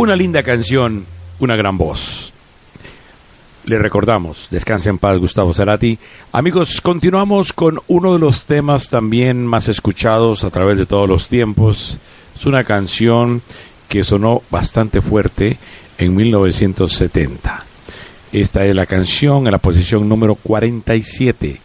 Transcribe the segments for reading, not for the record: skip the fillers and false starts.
Una linda canción, una gran voz. Le recordamos, descansa en paz Gustavo Cerati. Amigos, continuamos con uno de los temas también más escuchados a través de todos los tiempos. Es una canción que sonó bastante fuerte en 1970. Esta es la canción en la posición número 47.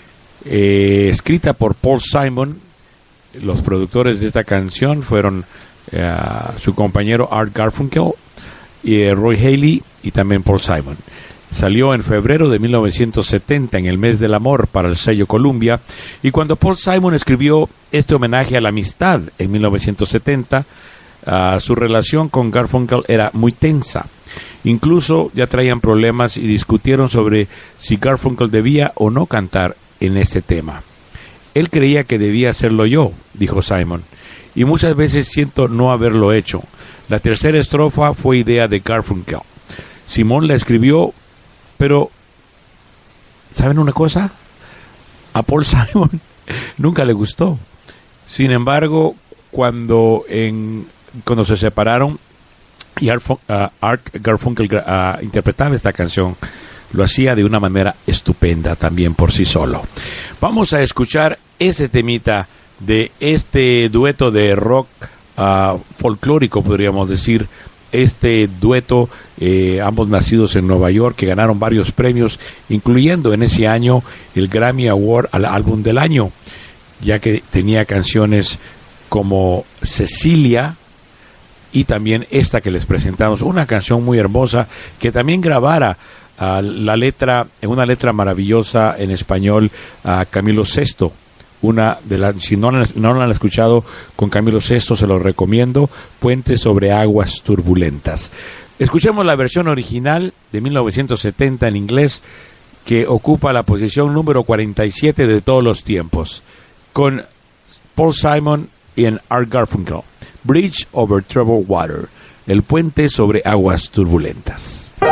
Escrita por Paul Simon. Los productores de esta canción fueron su compañero Art Garfunkel, Roy Haley y también Paul Simon. Salió en febrero de 1970 en el mes del amor para el sello Columbia, y cuando Paul Simon escribió este homenaje a la amistad en 1970, su relación con Garfunkel era muy tensa. Incluso ya traían problemas y discutieron sobre si Garfunkel debía o no cantar en este tema. Él creía que debía hacerlo yo, dijo Simon, y muchas veces siento no haberlo hecho. La tercera estrofa fue idea de Garfunkel. Simon la escribió, pero ¿saben una cosa? A Paul Simon nunca le gustó. Sin embargo, cuando se separaron y Art Garfunkel interpretaba esta canción, lo hacía de una manera estupenda también por sí solo. Vamos a escuchar ese temita de este dueto de rock folclórico, podríamos decir. Este dueto, ambos nacidos en Nueva York, que ganaron varios premios, incluyendo en ese año el Grammy Award al álbum del año, ya que tenía canciones como Cecilia y también esta que les presentamos, una canción muy hermosa que también grabara la letra, en una letra maravillosa en español, a Camilo Sesto. Si no la han escuchado con Camilo Sesto, se lo recomiendo, Puente sobre aguas turbulentas. Escuchemos la versión original de 1970 en inglés, que ocupa la posición número 47 de todos los tiempos, con Paul Simon y Art Garfunkel. Bridge over Troubled Water, el puente sobre aguas turbulentas.